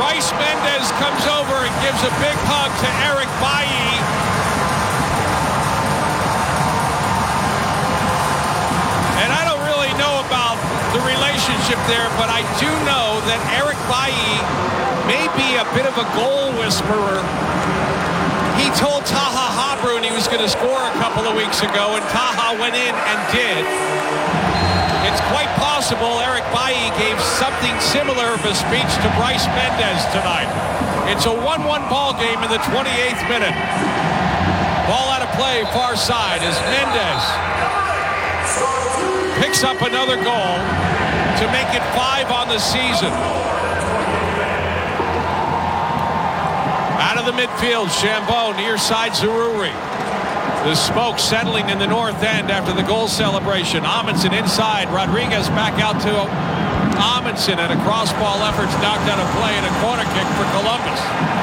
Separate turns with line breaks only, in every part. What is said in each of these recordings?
Bryce Mendez comes over and gives a big hug to Eric Bailly. And I don't really know about the relationship there, but I do know that Eric Bailly may be a bit of a goal whisperer. He told Taha Habrun he was going to score a couple of weeks ago, and Taha went in and did. It's quite possible Eric Bailly gave something similar of a speech to Bryce Mendez tonight. It's a 1-1 ball game in the 28th minute. Ball out of play, far side, as Mendez picks up another goal to make it 5 on the season. Out of the midfield, Chambeau, near side Zaroury. The smoke settling in the north end after the goal celebration. Amundsen inside. Rodriguez back out to Amundsen, and a cross-ball effort's knocked out of play and a corner kick for Columbus.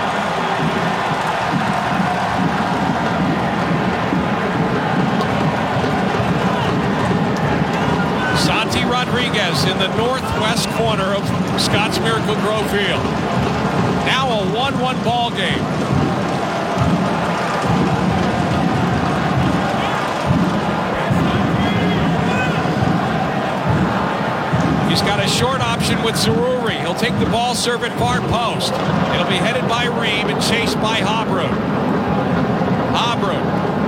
Santi Rodriguez in the northwest corner of Scotts Miracle-Gro Field. Now a 1-1 ball game. He's got a short option with Zaroury. He'll take the ball, serve at far post. It'll be headed by Ream and chased by Habrun. Habrun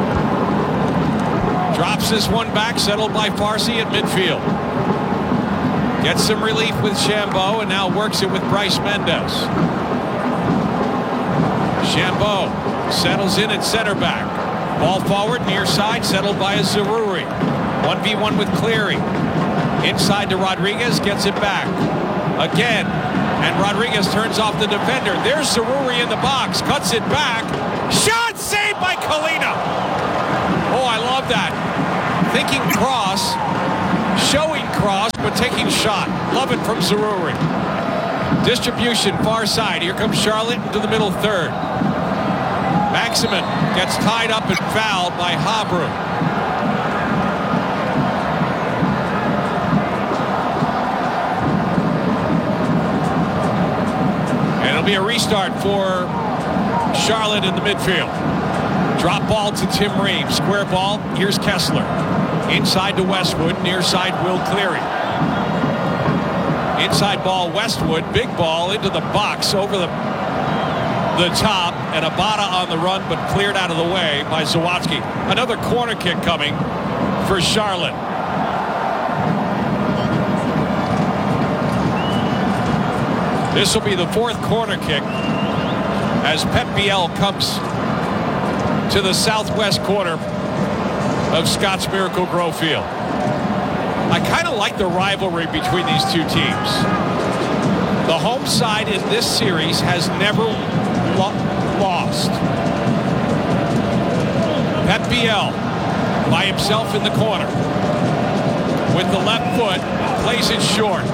drops this one back, settled by Farsi at midfield. Gets some relief with Chambeau and now works it with Bryce Mendez. Chambeau settles in at center back. Ball forward, near side, settled by a Zaroury. 1v1 with Cleary. Inside to Rodriguez, gets it back. Again, and Rodriguez turns off the defender. There's Zaroury in the box, cuts it back. Shot saved by Kalina. Oh, I love that. Thinking cross, showing cross, but taking shot. Love it from Zaroury. Distribution far side. Here comes Charlotte into the middle third. Maximin gets tied up and fouled by Habrun. It'll be a restart for Charlotte in the midfield. Drop ball to Tim Ream. Square ball. Here's Kessler. Inside to Westwood. Near side Will Cleary. Inside ball Westwood. Big ball into the box over the top. And Abada on the run, but cleared out of the way by Zawatsky. Another corner kick coming for Charlotte. This will be the fourth corner kick as Pep Biel comes to the southwest corner of Scotts Miracle-Gro Field. I kind of like the rivalry between these two teams. The home side in this series has never lost. Pep Biel by himself in the corner with the left foot, plays it short.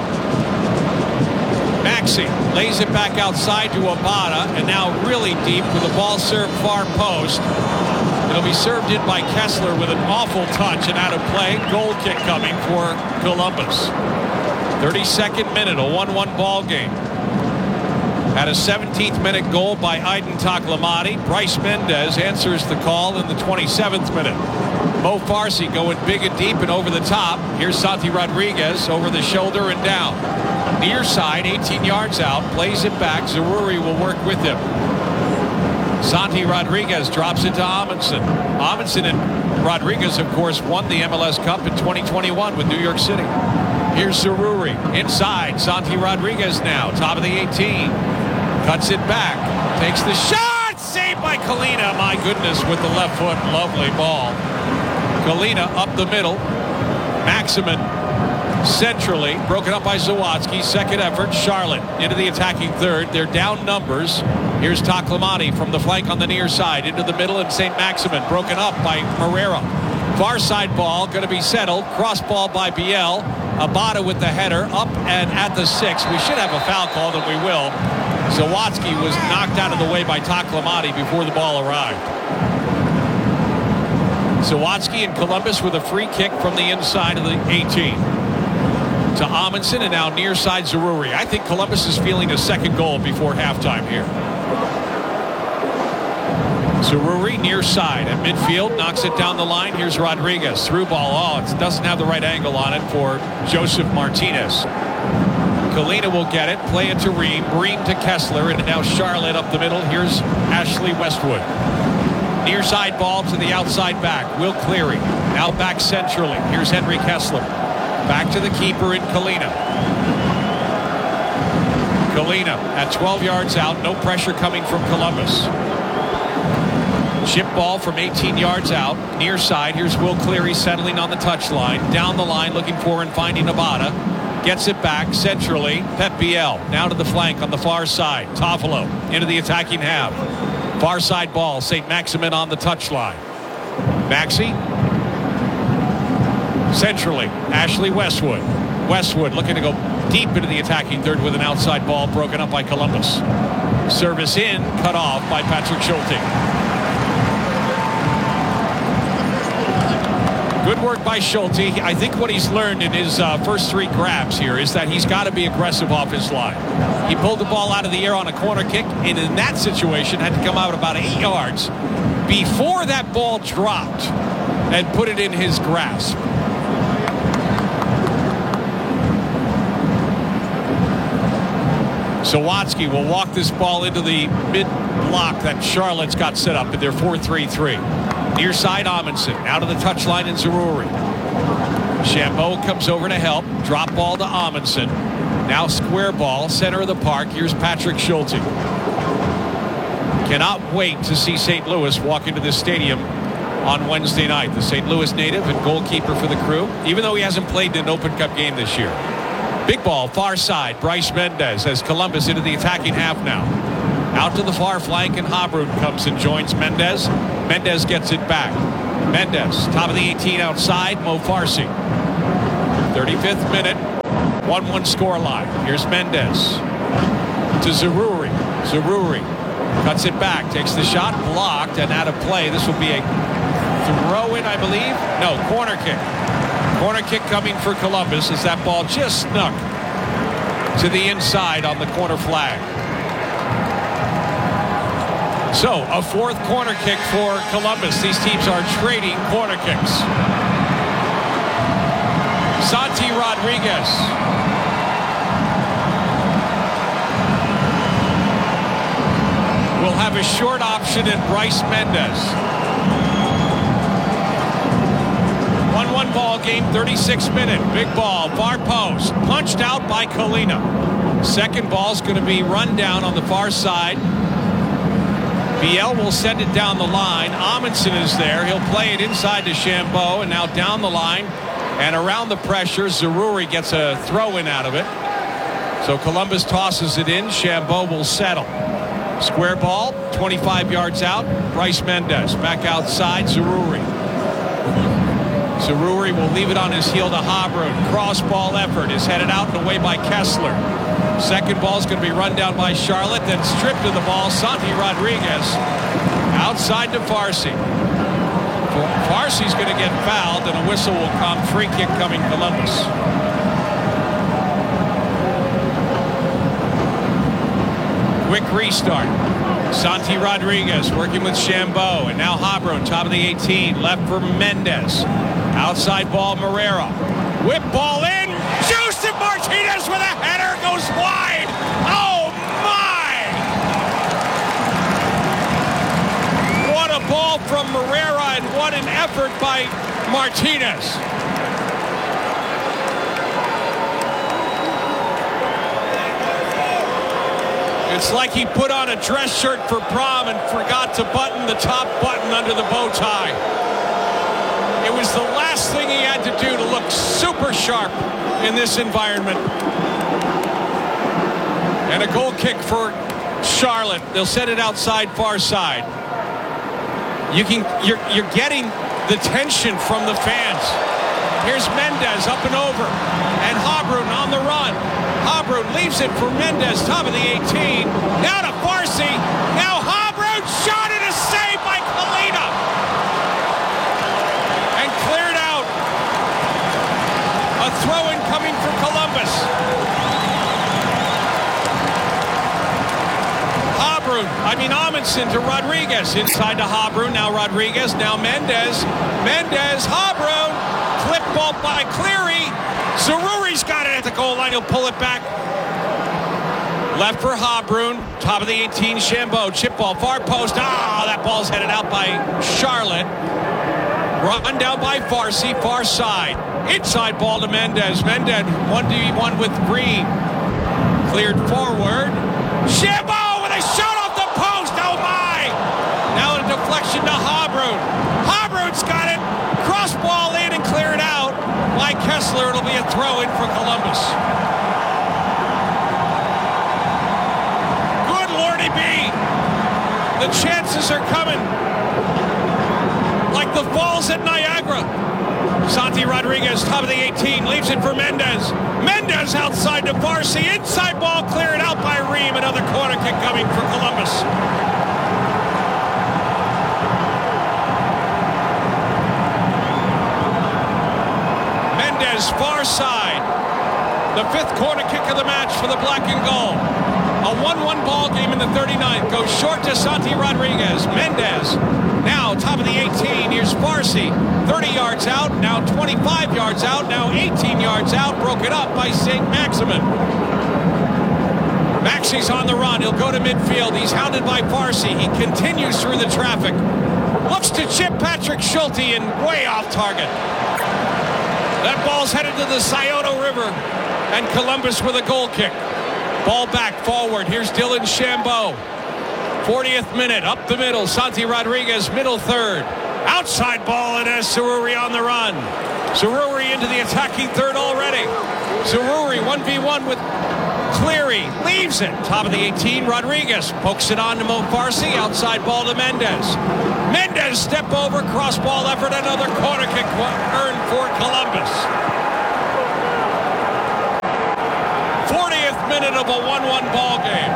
Maxey lays it back outside to Abada, and now really deep with the ball served far post. It'll be served in by Kessler with an awful touch and out of play. Goal kick coming for Columbus. 32nd minute, a 1-1 ball game. At a 17th minute goal by Aydin Taklamadi. Bryce Mendez answers the call in the 27th minute. Mo Farsi going big and deep and over the top. Here's Santi Rodriguez over the shoulder and down. Near side, 18 yards out, plays it back. Zaroury will work with him. Santi Rodriguez drops it to Amundsen. Amundsen and Rodriguez, of course, won the MLS Cup in 2021 with New York City. Here's Zaroury inside. Santi Rodriguez now, top of the 18. Cuts it back. Takes the shot. Saved by Kalina. My goodness, with the left foot. Lovely ball. Kalina up the middle. Maximin centrally, broken up by Zawatsky. Second effort. Charlotte into the attacking third. They're down numbers. Here's Taklamadi from the flank on the near side into the middle, and St. Maximin broken up by Herrera. Far side ball going to be settled. Cross ball by Biel. Abada with the header up and at the 6. We should have a foul call, and we will. Zawatsky was knocked out of the way by Taklamadi before the ball arrived. Zawatsky and Columbus with a free kick from the inside of the 18. to Amundsen, and now near side Zaruri. I think Columbus is feeling a second goal before halftime here. Zaruri near side at midfield, knocks it down the line. Here's Rodriguez. Through ball. Oh, it doesn't have the right angle on it for Joseph Martinez. Kalina will get it. Play it to Ream. Ream to Kessler. And now Charlotte up the middle. Here's Ashley Westwood. Near side ball to the outside back. Will Cleary. Now back centrally. Here's Henry Kessler. Back to the keeper in Kalina. Kalina at 12 yards out. No pressure coming from Columbus. Chip ball from 18 yards out. Near side. Here's Will Cleary settling on the touchline. Down the line looking for and finding Abada. Gets it back centrally. Pep Biel now to the flank on the far side. Toffolo into the attacking half. Far side ball. St. Maximin on the touchline. Maxey. Centrally. Ashley Westwood. Westwood looking to go deep into the attacking third with an outside ball broken up by Columbus. Service in. Cut off by Patrick Schulte. Good work by Schulte. I think what he's learned in his first 3 grabs here is that he's got to be aggressive off his line. He pulled the ball out of the air on a corner kick, and in that situation had to come out about 8 yards before that ball dropped and put it in his grasp. Sawatsky will walk this ball into the mid-block that Charlotte's got set up in their 4-3-3. Near side Amundsen. Out to the touchline in Zaruri. Chambeau comes over to help. Drop ball to Amundsen. Now square ball. Center of the park. Here's Patrick Schulte. Cannot wait to see St. Louis walk into this stadium on Wednesday night. The St. Louis native and goalkeeper for the Crew, even though he hasn't played in an Open Cup game this year. Big ball, far side. Bryce Mendez as Columbus into the attacking half now. Out to the far flank, and Habrun comes and joins Mendez. Mendez gets it back. Mendez, top of the 18 outside. Mo Farsi. 35th minute. 1-1 score line. Here's Mendez to Zaruri. Zaruri cuts it back, takes the shot, blocked, and out of play. This will be a throw-in, I believe. No, corner kick. Corner kick coming for Columbus as that ball just snuck to the inside on the corner flag. So, a 4th corner kick for Columbus. These teams are trading corner kicks. Santi Rodriguez. Will have a short option in Bryce Mendez. 1-1 ball game, 36th minute. Big ball, far post. Punched out by Kalina. Second ball's going to be run down on the far side. Biel will send it down the line. Amundsen is there. He'll play it inside to Chambeau, and now down the line and around the pressure. Zaruri gets a throw-in out of it. So Columbus tosses it in. Chambeau will settle. Square ball, 25 yards out. Bryce Mendez back outside. Zaruri. Zaruri will leave it on his heel to Habrun. Cross ball effort is headed out and away by Kessler. Second ball is going to be run down by Charlotte, then stripped of the ball. Santi Rodriguez outside to Farsi. Farsi's going to get fouled, and a whistle will come. Free kick coming Columbus. Quick restart. Santi Rodriguez working with Chambeau, and now Habrun, top of the 18, left for Mendez. Outside ball, Moreira. Whip ball in. Joseph Martinez with a header goes wide. Oh, my! What a ball from Moreira, and what an effort by Martinez. It's like he put on a dress shirt for prom and forgot to button the top button under the bow tie. It was the last thing he had to do to look super sharp in this environment. And a goal kick for Charlotte. They'll set it outside, far side. You're getting the tension from the fans. Here's Mendez up and over, and Habrun on the run. Habrun leaves it for Mendez, top of the 18. Now to Farsi. Now Habrun shot, and a save by Kalina. And cleared out. A throw-in coming for Columbus. Columbus. Amundsen to Rodriguez. Inside to Habrun. Now Rodriguez. Now Mendez. Mendez. Habrun. Clip ball by Cleary. Zaruri's got it at the goal line. He'll pull it back. Left for Habrun. Top of the 18, Chambeau. Chip ball. Far post. That ball's headed out by Charlotte. Run down by Farsi. Far side. Inside ball to Mendez. Mendez 1v1 with Green. Cleared forward. Chambeau with a shot off the post. Oh my! Now a deflection to Habrun. Habrun's got it. Cross ball in and cleared out by Kessler. It'll be a throw in for Columbus. Good Lordy B. The chances are coming. Like the falls at Niagara. Santi Rodriguez, top of the 18, leaves it for Mendez. Mendez outside to Farsi. Inside ball cleared out by Ream. Another corner kick coming for Columbus. Mendez, far side. The fifth corner kick of the match for the black and gold. A 1-1 ball game in the 39th. Goes short to Santi Rodriguez. Mendez. Now top of the 18. Here's Farsi. 30 yards out. Now 25 yards out. Now 18 yards out. Broken up by St. Maximin. Maxi's on the run. He'll go to midfield. He's hounded by Farsi. He continues through the traffic. Looks to chip Patrick Schulte and way off target. That ball's headed to the Scioto River. And Columbus with a goal kick. Ball back forward. Here's Dylan Chambeau. 40th minute. Up the middle. Santi Rodriguez, middle third. Outside ball, and Zaruri on the run. Zaruri into the attacking third already. Zaruri 1v1 with Cleary. Leaves it. Top of the 18, Rodriguez. Pokes it on to Mo Farsi. Outside ball to Mendez. Mendez step over. Cross ball effort. Another corner kick earned for Columbus. 40th minute of a 1-1 ball game.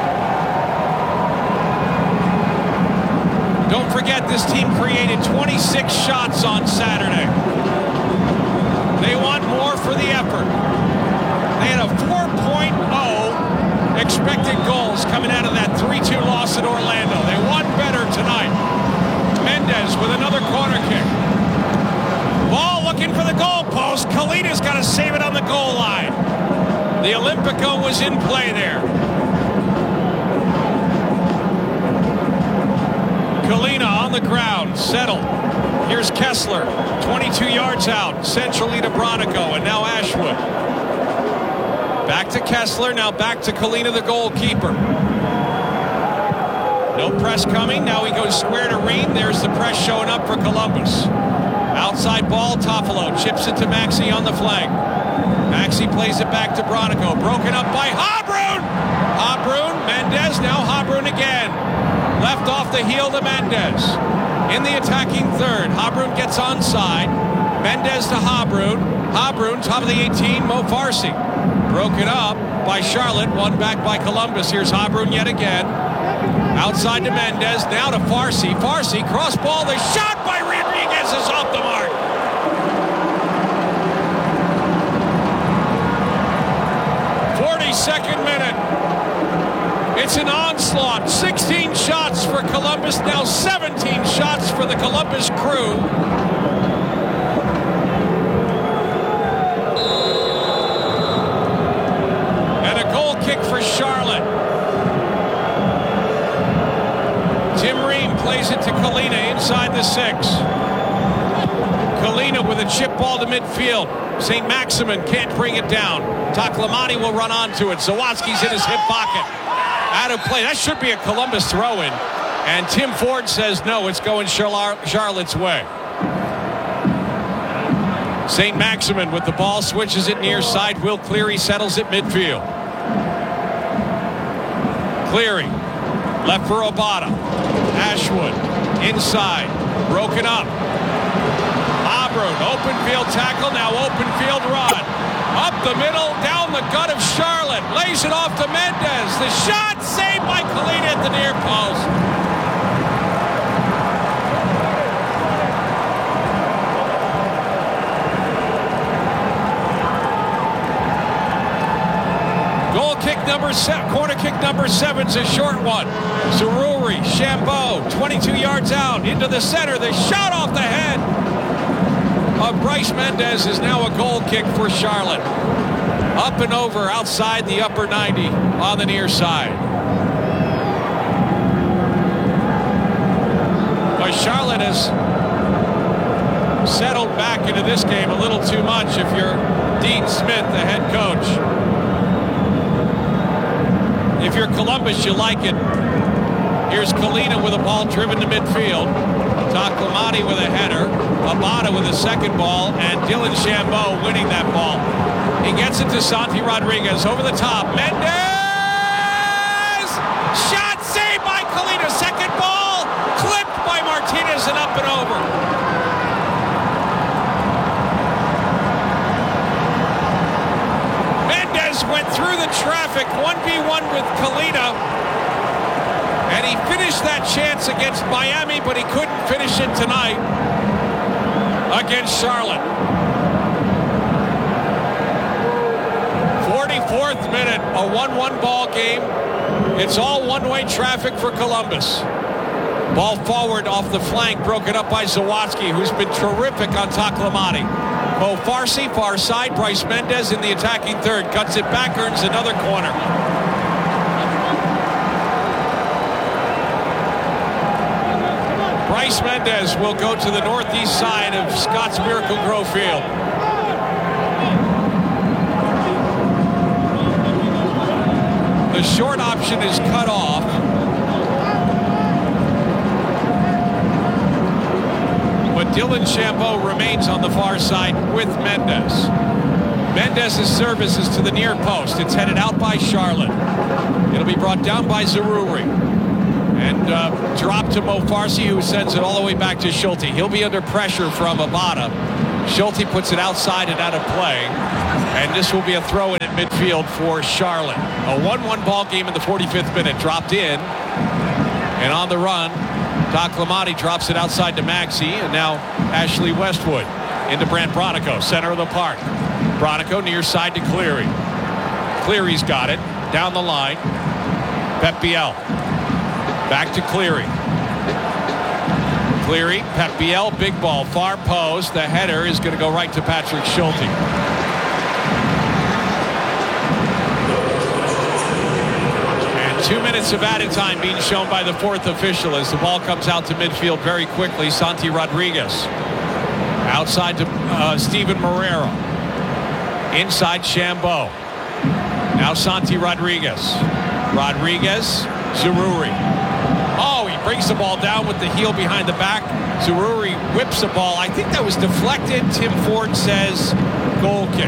Don't forget, this team created 26 shots on Saturday. They want more for the effort. They had a 4.0 expected goals coming out of that 3-2 loss at Orlando. They want better tonight. Mendez with another corner kick. Ball looking for the goal post. Kalina's got to save it on the goal line. The Olympico was in play there. Kalina on the ground, settled. Here's Kessler, 22 yards out, centrally to Bronico, and now Ashwood. Back to Kessler, now back to Kalina, the goalkeeper. No press coming, now he goes square to Ream. There's the press showing up for Columbus. Outside ball, Toffolo chips it to Maxi on the flank. Maxi plays it back to Bronico, broken up by Habrun. Habrun, Mendez, now Habrun again. Left off the heel to Mendez. In the attacking third, Habrun gets onside. Mendez to Habrun. Habrun, top of the 18, Mo Farsi. Broken up by Charlotte, won back by Columbus. Here's Habrun yet again. Outside to Mendez, now to Farsi. Farsi, cross ball, the shot by Rodriguez is off the mark. Second minute. It's an onslaught. 16 shots for Columbus, now 17 shots for the Columbus Crew. And a goal kick for Charlotte. Tim Ream plays it to Kalina inside the 6. Kalina with a chip ball to midfield. St. Maximin can't bring it down. Taklamani will run onto it. Zawadzki's in his hip pocket. Out of play. That should be a Columbus throw-in. And Tim Ford says no, it's going Charlotte's way. St. Maximin with the ball, switches it near side. Will Cleary settles it midfield. Cleary. Left for Obata. Ashwood. Inside. Broken up. Habrun, open field tackle, now open field run. Up the middle, down the gut of Charlotte. Lays it off to Mendez. The shot saved by Kalina at the near post. Corner kick number 7's a short one. Zaroury, Shambo, 22 yards out into the center. The shot off the head of Bryce Mendez is now a goal kick for Charlotte. Up and over outside the upper 90 on the near side. But Charlotte has settled back into this game a little too much if you're Dean Smith, the head coach. If you're Columbus, you like it. Here's Kalina with a ball driven to midfield. Taklamati with a header. Abada with a second ball. And Dylan Shambo winning that ball. He gets it to Santi Rodriguez. Over the top. Mendez! Shot saved by Kalina. Second ball. Clipped by Martinez and up and over. Mendez went through the traffic. 1v1 with Kalina. And he finished that chance against Miami, but he couldn't finish it tonight against Charlotte. 44th minute, a 1-1 ball game. It's all one-way traffic for Columbus. Ball forward off the flank, broken up by Zawatsky, who's been terrific on Taklamati. Mo Farsi, far side. Bryce Mendez in the attacking third. Cuts it back, earns another corner. Bryce Mendez will go to the northeast side of Scott's Miracle Grow Field. The short option is cut off. But Dylan Shambo remains on the far side with Mendez. Mendez's service is to the near post. It's headed out by Charlotte. It'll be brought down by Zaroury. And dropped to Mo Farsi, who sends it all the way back to Schulte. He'll be under pressure from Abada. Schulte puts it outside and out of play. And this will be a throw in at midfield for Charlotte. A 1-1 ball game in the 45th minute. Dropped in. And on the run, Taklamati drops it outside to Maxey. And now Ashley Westwood into Brandt Bronico, center of the park. Bronico near side to Cleary. Cleary's got it. Down the line. Pep Biel. Back to Cleary. Cleary, Pep Biel, big ball, far post. The header is going to go right to Patrick Schulte. And 2 minutes of added time being shown by the fourth official as the ball comes out to midfield very quickly. Santi Rodriguez. Outside to Steven Moreira. Inside Shambo. Now Santi Rodriguez. Rodriguez, Zaroury. Oh, he brings the ball down with the heel behind the back. Zaroury whips the ball. I think that was deflected. Tim Ford says goal kick.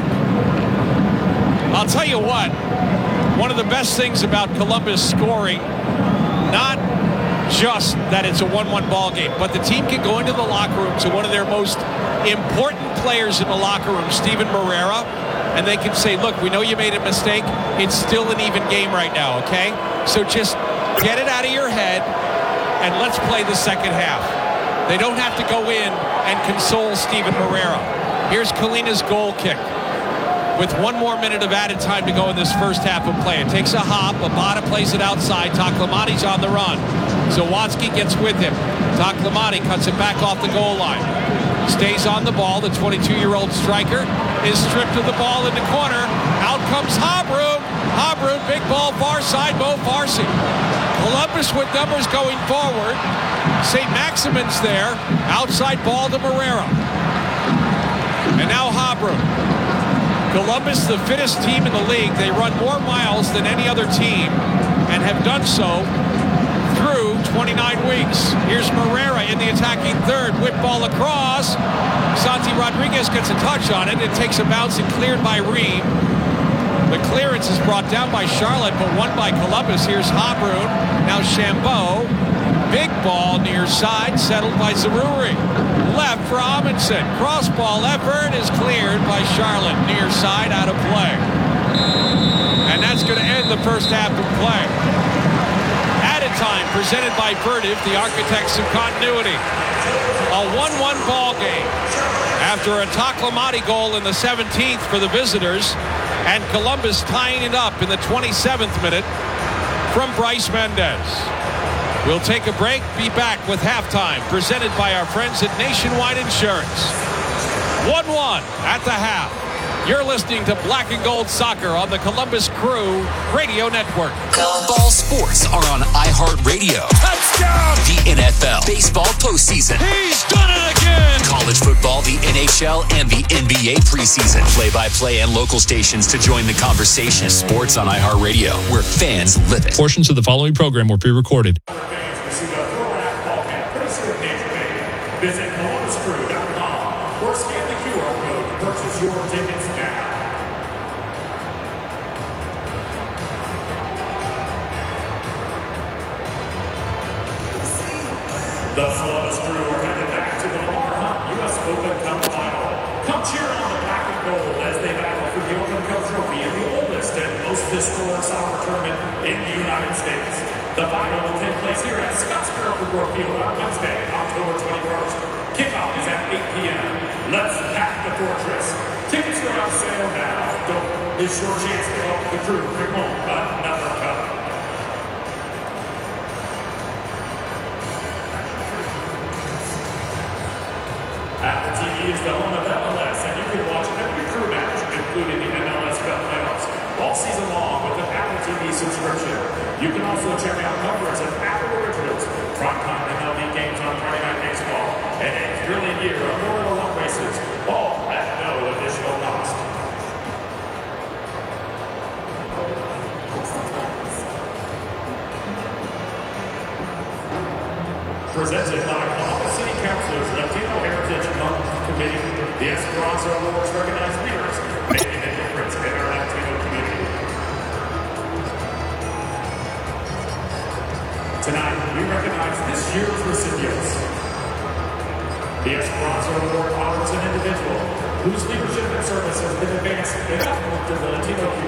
I'll tell you what, one of the best things about Columbus scoring, not just that it's a 1-1 ball game, but the team can go into the locker room to one of their most important players in the locker room, Steven Moreira, and they can say, look, we know you made a mistake. It's still an even game right now, okay? So just get it out of your head and let's play the second half. They don't have to go in and console Steven Moreira. Here's Kalina's goal kick with 1 more minute of added time to go in this first half of play. It takes a hop. Abada plays it outside. Taklamati's on the run. Zawatsky gets with him. Taklamati cuts it back off the goal line. Stays on the ball. The 22-year-old striker is stripped of the ball in the corner. Out comes Habrun. Habrun, big ball, far side, Mo Farsi. Columbus with numbers going forward. St. Maximin's there. Outside ball to Moreira. And now Habrun. Columbus, the fittest team in the league. They run more miles than any other team and have done so through 29 weeks. Here's Moreira in the attacking third. Whip ball across. Santi Rodriguez gets a touch on it. It takes a bounce and cleared by Ream. The clearance is brought down by Charlotte, but won by Columbus. Here's Habrun. Now Shambo. Big ball near side, settled by Zaroury. Left for Amundsen. Cross ball effort is cleared by Charlotte. Near side, out of play. And that's going to end the first half of play. Added time presented by Vertiv, the architects of continuity. A 1-1 ball game. After a Taklamati goal in the 17th for the visitors, And Columbus tying it up in the 27th minute from Bryce Mendez. We'll take a break, be back with halftime, presented by our friends at Nationwide Insurance. 1-1 at the half. You're listening to Black and Gold Soccer on the Columbus Crew Radio Network.
All sports are on iHeartRadio.
Touchdown!
The NFL, baseball postseason.
He's done it again!
College football, the NHL, and the NBA preseason. Play-by-play and local stations to join the conversation. Sports on iHeartRadio, where fans live it.
Portions of the following program were pre-recorded.
Visit ColumbusCrew.com or scan the QR code to purchase your tickets now. The Columbus Crew are headed back to the Lamar Hunt U.S. Open Cup final. Come cheer on the black and gold as they battle for the Open Cup trophy in the oldest and most historic soccer tournament in the United States. The final will take place here at Scottsboro Football Field on Wednesday, October 21st. Kickoff is at 8 p.m. Let's pack the fortress. Tickets are on sale now. Don't miss your chance to help the crew bring home another cup. Apple TV is the home of MLS, and you can watch every crew match, including the MLS Cup playoffs, all season long with an Apple TV subscription. You can also check out coverage of Apple Originals, primetime MLB games on Friday Night Baseball, and a thrilling year of Formula One races, all at no additional cost. Presented by Columbus City Council's Latino Heritage Month Committee, the Esperanza Awards recognize leaders making a difference in our Latino community. Tonight, we recognize this year's recipients. The Esperanza Award honors an individual whose leadership and service has been advanced in the Latino community.